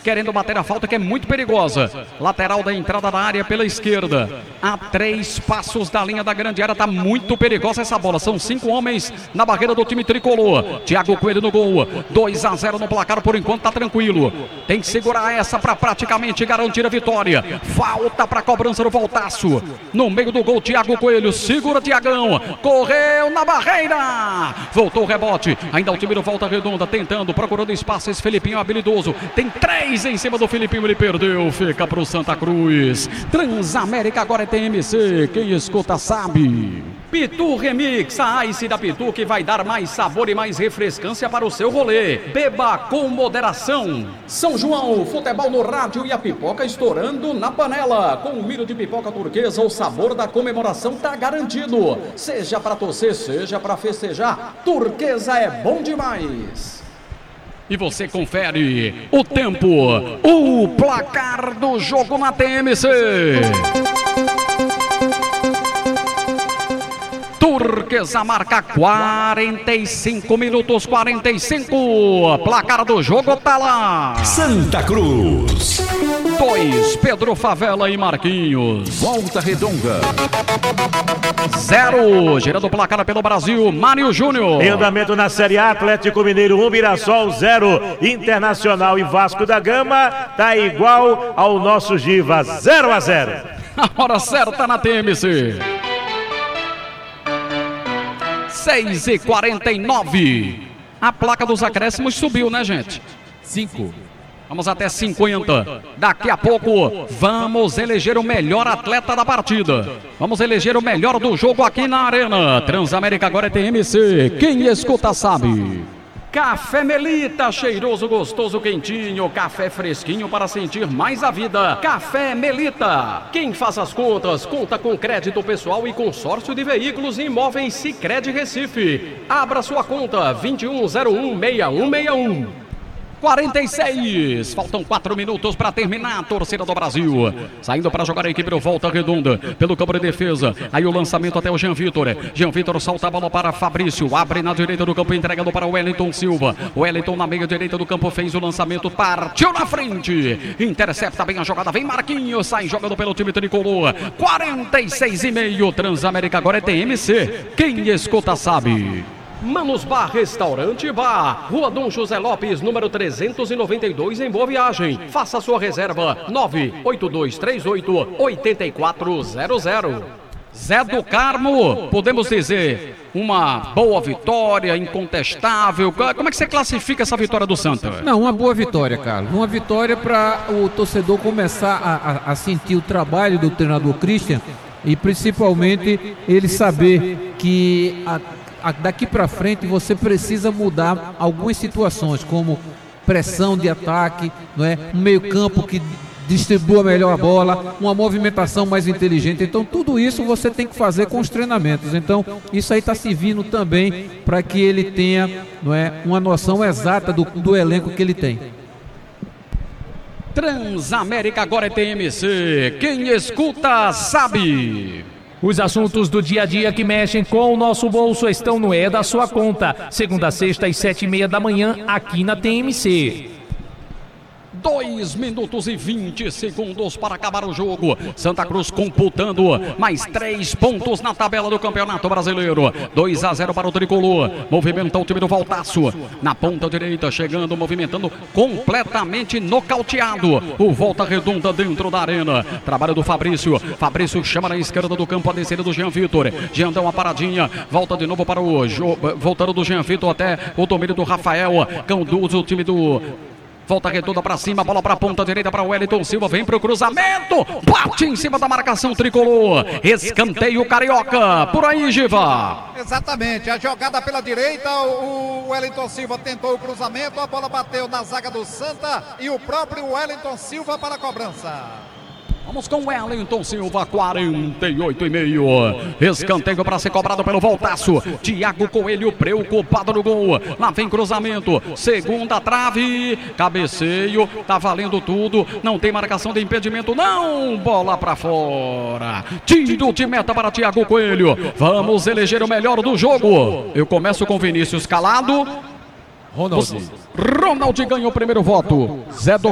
querendo bater a falta que é muito perigosa. Lateral da entrada da área pela esquerda. A 3 passos da linha da grande área, tá muito perigosa essa bola. São 5 homens na barreira do time tricolor. Thiago Coelho no gol. 2-0 no placar, por enquanto tá tranquilo. Tem que segurar essa para praticamente garantir a vitória. Falta para cobrança do Voltaço. No meio do gol, Thiago Coelho. Segura Thiagão. Correu na barreira. Voltou o rebote. Ainda o time do Volta Redonda tentando, procurando espaço. Esse Felipinho habilidoso. Tem 3 em cima do Felipinho. Ele perdeu. Fica pro Santa Cruz. Transamérica agora é TMC. Quem escuta sabe. Pitu Remix, a Ice da Pitu que vai dar mais sabor e mais refrescância para o seu rolê. Beba com moderação. São João, futebol no rádio e a pipoca estourando na panela. Com o milho de pipoca turquesa, o sabor da comemoração tá garantido. Seja para torcer, seja para festejar, turquesa é bom demais. E você confere o tempo, o placar do jogo na TMC. Turquesa marca 45 minutos 45. Placar do jogo tá lá. Santa Cruz 2, Pedro Favela e Marquinhos. Volta Redonda 0, girando o placar pelo Brasil, Mário Júnior. Em andamento na Série A, Atlético Mineiro 1, Mirassol 0, Internacional e Vasco da Gama tá igual ao nosso Giva, 0-0. A hora certa na TMC. 6h49. A placa dos acréscimos subiu, né, gente? 5. Vamos até 50. Daqui a pouco vamos eleger o melhor atleta da partida. Vamos eleger o melhor do jogo aqui na Arena. Transamérica agora é TMC. Quem escuta sabe. Café Melita, cheiroso, gostoso, quentinho, café fresquinho para sentir mais a vida. Café Melita. Quem faz as contas, conta com crédito pessoal e consórcio de veículos e imóveis Sicredi Recife. Abra sua conta, 21016161. 46, faltam 4 minutos para terminar a torcida do Brasil. Saindo para jogar a equipe do Volta Redonda pelo campo de defesa. Aí o lançamento até o Jean Vitor. Jean Vitor solta a bola para Fabrício. Abre na direita do campo, entregando para o Wellington Silva. O Wellington na meia direita do campo fez o lançamento. Partiu na frente. Intercepta bem a jogada. Vem Marquinhos. Sai jogando pelo time tricolor. 46,5. Transamérica agora é TMC. Quem escuta sabe. Manos Bar Restaurante e Bar, Rua Dom José Lopes, número 392, em Boa Viagem. Faça sua reserva, 98238-8400. Zé do Carmo, podemos dizer, uma boa vitória, incontestável. Como é que você classifica essa vitória do Santa? Não, uma boa vitória, Carlos. Uma vitória para o torcedor começar a sentir o trabalho do treinador Christian e principalmente ele saber que daqui para frente você precisa mudar algumas situações, como pressão de ataque, não é? Um meio-campo que distribua melhor a bola, uma movimentação mais inteligente. Então tudo isso você tem que fazer com os treinamentos. Então isso aí está servindo também para que ele tenha, não é, uma noção exata do elenco que ele tem. Transamérica agora é TMC. Quem escuta sabe. Os assuntos do dia a dia que mexem com o nosso bolso estão no É da Sua Conta. Segunda a sexta às 7h30 da manhã, aqui na TMC. 2 minutos e 20 segundos para acabar o jogo. Santa Cruz computando mais 3 pontos na tabela do Campeonato Brasileiro. 2-0 para o tricolor. Movimenta o time do Voltaço. Na ponta direita, chegando, movimentando, completamente nocauteado. O Volta Redonda dentro da arena. Trabalho do Fabrício. Fabrício chama na esquerda do campo a descida do Jean Vitor. Jean dá uma paradinha. Volta de novo para o voltando do Jean Vitor até o domínio do Rafael. Conduz o time do Volta Redonda para cima, bola para a ponta direita para o Wellington Silva, vem para o cruzamento, bate em cima da marcação tricolor, escanteio carioca, por aí, Giva. Exatamente, a jogada pela direita, o Wellington Silva tentou o cruzamento, a bola bateu na zaga do Santa e o próprio Wellington Silva para a cobrança. Vamos com Wellington Silva, 48,5. Escanteio para ser cobrado pelo Voltaço. Thiago Coelho preocupado no gol. Lá vem cruzamento. Segunda trave. Cabeceio. Tá valendo tudo. Não tem marcação de impedimento, não. Bola para fora. Tiro de meta para Thiago Coelho. Vamos eleger o melhor do jogo. Eu começo com Vinícius calado. Ronald ganhou o primeiro voto. Zé do